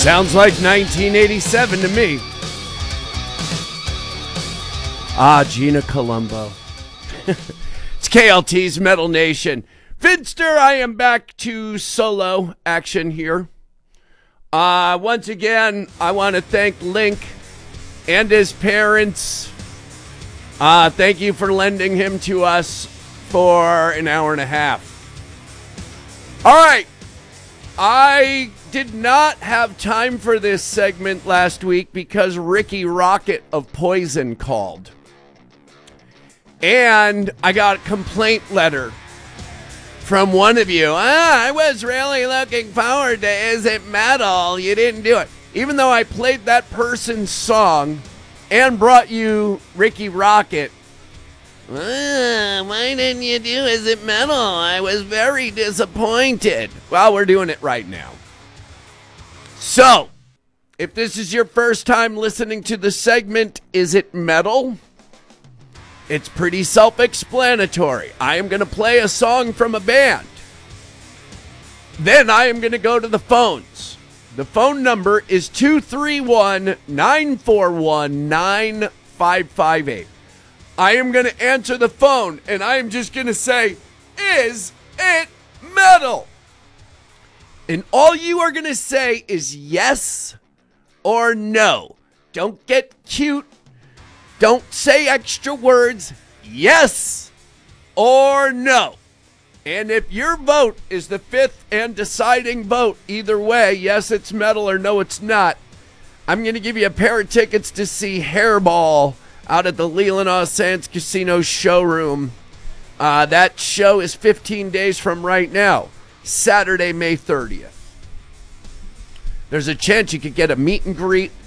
Sounds like 1987 to me. Gina Colombo. It's KLT's Metal Nation. Finster, I am back to solo action here. Once again, I want to thank Link and his parents. Thank you for lending him to us for an hour and a half. All right. I did not have time for this segment last week because Ricky Rocket of Poison called. And I got a complaint letter from one of you. I was really looking forward to Is It Metal? You didn't do it. Even though I played that person's song and brought you Ricky Rocket. Why didn't you do Is It Metal? I was very disappointed. Well, we're doing it right now. So, if this is your first time listening to the segment, Is It Metal? It's pretty self-explanatory. I am going to play a song from a band. Then I am going to go to the phones. The phone number is 231-941-9558. I am going to answer the phone, and I am just going to say, Is it metal? And all you are going to say is yes or no. Don't get cute. Don't say extra words. Yes or no. And if your vote is the fifth and deciding vote, either way, yes, it's metal or no, it's not, I'm going to give you a pair of tickets to see Hairball out at the Leelanau Sands Casino showroom. That show is 15 days from right now, Saturday, May 30th. There's a chance you could get a meet and greet